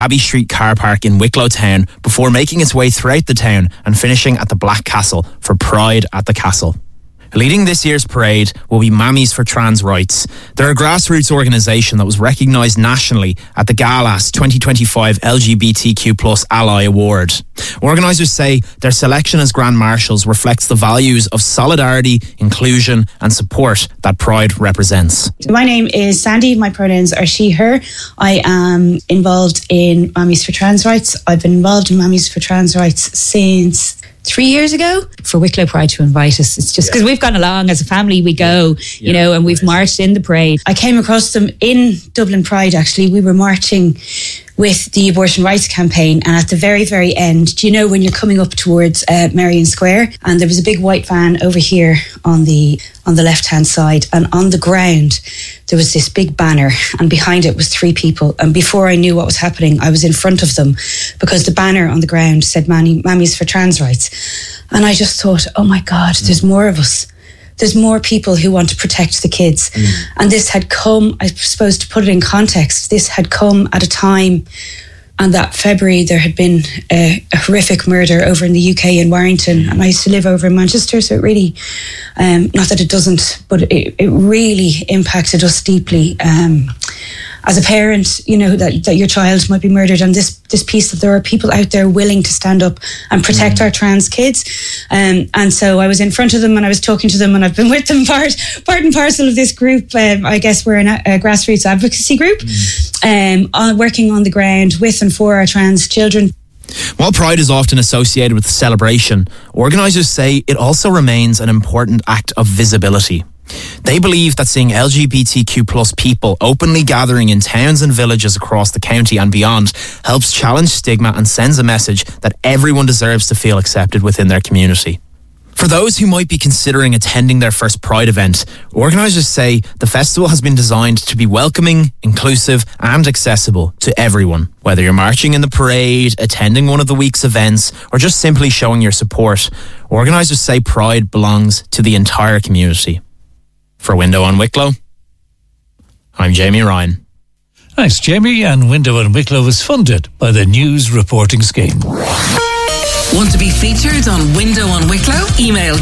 Abbey Street car park in Wicklow town before making its way throughout the town and finishing at the Black Castle for Pride at the Castle. Leading this year's parade will be Mammies for Trans Rights. They're a grassroots organisation that was recognised nationally at the Galas 2025 LGBTQ+ Ally Award. Organisers say their selection as Grand Marshals reflects the values of solidarity, inclusion and support that Pride represents. My name is Sandy. My pronouns are she, her. I am involved in Mammies for Trans Rights. I've been involved in Mammies for Trans Rights since 3 years ago. For Wicklow Pride to invite us, it's just because we've gone along as a family, we go, you know, and we've marched in the parade. I came across them in Dublin Pride, actually. We were marching with the abortion rights campaign, and at the very, very end, do you know when you're coming up towards Merrion Square, and there was a big white van over here on the left-hand side, and on the ground there was this big banner, and behind it was 3 people, and before I knew what was happening, I was in front of them, because the banner on the ground said Mammies for Trans Rights. And I just thought, oh my God, there's more of us. There's more people who want to protect the kids. And this had come, I suppose, to put it in context, this had come at a time, and that February there had been a horrific murder over in the UK in Warrington, and I used to live over in Manchester, so it really, not that it doesn't, but it really impacted us deeply. As a parent, you know, that your child might be murdered, and this piece that there are people out there willing to stand up and protect our trans kids. And so I was in front of them and I was talking to them, and I've been with them part and parcel of this group. I guess we're a grassroots advocacy group, working on the ground with and for our trans children. While Pride is often associated with celebration, organisers say it also remains an important act of visibility. They believe that seeing LGBTQ+ people openly gathering in towns and villages across the county and beyond helps challenge stigma and sends a message that everyone deserves to feel accepted within their community. For those who might be considering attending their first Pride event, organisers say the festival has been designed to be welcoming, inclusive and accessible to everyone. Whether you're marching in the parade, attending one of the week's events or just simply showing your support, organisers say Pride belongs to the entire community. For Window on Wicklow, I'm Jamie Ryan. Thanks, Jamie. And Window on Wicklow is funded by the News Reporting Scheme. Want to be featured on Window on Wicklow? Email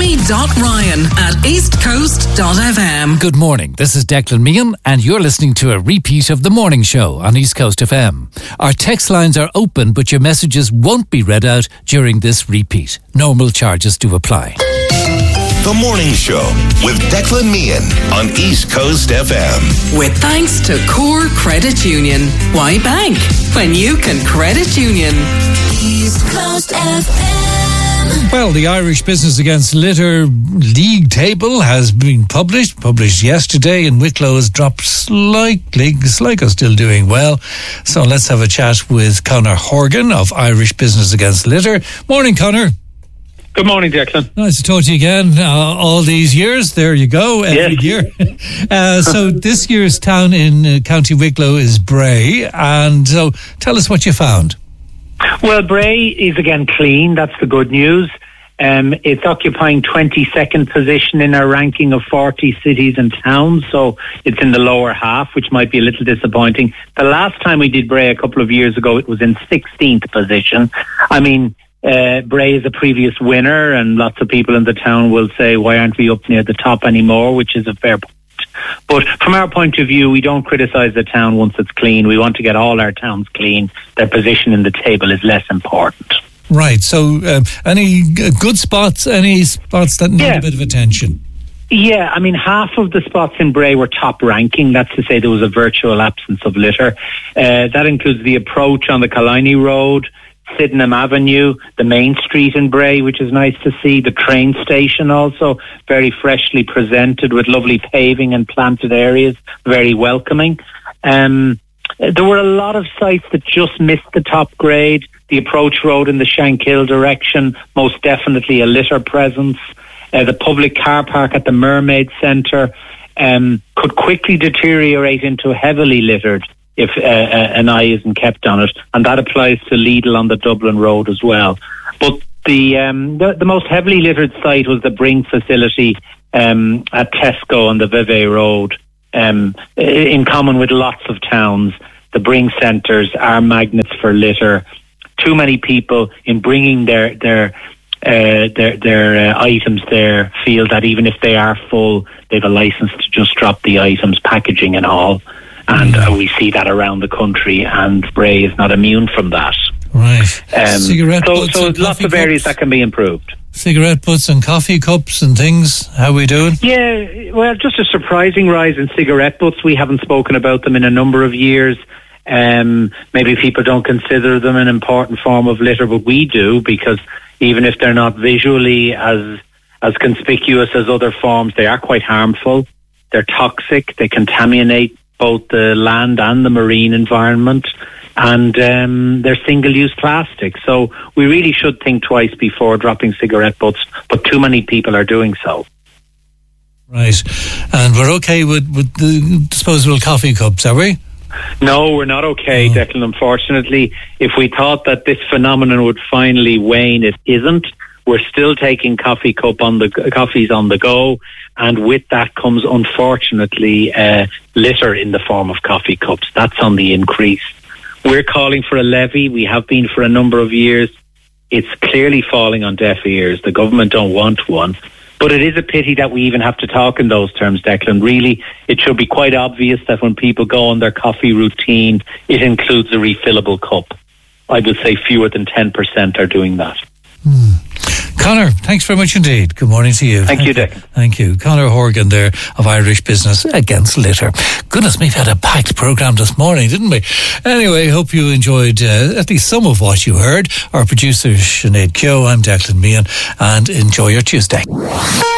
jamie.ryan@eastcoast.fm. Good morning. This is Declan Meehan, and you're listening to a repeat of The Morning Show on East Coast FM. Our text lines are open, but your messages won't be read out during this repeat. Normal charges do apply. The Morning Show with Declan Meehan on East Coast FM. With thanks to Core Credit Union. Why bank when you can credit union? East Coast FM. Well, the Irish Business Against Litter League table has been published yesterday, and Wicklow has dropped slightly. Sligo still doing well. So let's have a chat with Conor Horgan of Irish Business Against Litter. Morning, Conor. Good morning, Declan. Nice to talk to you again. All these years, there you go, every year. So this year's town in County Wicklow is Bray, and so tell us what you found. Well, Bray is again clean. That's the good news. It's occupying 22nd position in our ranking of 40 cities and towns, so it's in the lower half, which might be a little disappointing. The last time we did Bray a couple of years ago, it was in 16th position. I mean, Bray is a previous winner, and lots of people in the town will say, why aren't we up near the top anymore, which is a fair point. But from our point of view, we don't criticise the town once it's clean. We want to get all our towns clean. Their position in the table is less important. Right, so any good spots, any spots that need a bit of attention? Yeah, I mean, half of the spots in Bray were top ranking. That's to say there was a virtual absence of litter. That includes the approach on the Killiney Road, Sydenham Avenue, the main street in Bray, which is nice to see. The train station also very freshly presented with lovely paving and planted areas, very welcoming. There were a lot of sites that just missed the top grade. The approach road in the Shankill direction, most definitely a litter presence. The public car park at the Mermaid Centre could quickly deteriorate into heavily littered if an eye isn't kept on it, and that applies to Lidl on the Dublin Road as well. But the most heavily littered site was the Bring facility at Tesco on the Vevey Road. In common with lots of towns, the bring centres are magnets for litter. Too many people in bringing their items there feel that even if they are full, they have a licence to just drop the items, packaging and all. And we see that around the country, and Bray is not immune from that. Right. So lots of areas that can be improved. Cigarette butts and coffee cups and things. How are we doing? Yeah, well, just a surprising rise in cigarette butts. We haven't spoken about them in a number of years. Maybe people don't consider them an important form of litter, but we do, because even if they're not visually as conspicuous as other forms, they are quite harmful. They're toxic. They contaminate both the land and the marine environment, and they're single-use plastic. So we really should think twice before dropping cigarette butts, but too many people are doing so. Right. And we're okay with the disposable coffee cups, are we? No, we're not okay, Declan, unfortunately. If we thought that this phenomenon would finally wane, it isn't. We're still taking coffees on the go, and with that comes, unfortunately, litter in the form of coffee cups. That's on the increase. We're calling for a levy. We have been for a number of years. It's clearly falling on deaf ears. The government don't want one. But it is a pity that we even have to talk in those terms, Declan. Really, it should be quite obvious that when people go on their coffee routine, it includes a refillable cup. I would say fewer than 10% are doing that. Conor, thanks very much indeed. Good morning to you. Thank you, Dick. Thank you. Conor Horgan there of Irish Business Against Litter. Goodness, we've had a packed programme this morning, didn't we? Anyway, hope you enjoyed at least some of what you heard. Our producer, Sinead Keogh, I'm Declan Meehan, and enjoy your Tuesday.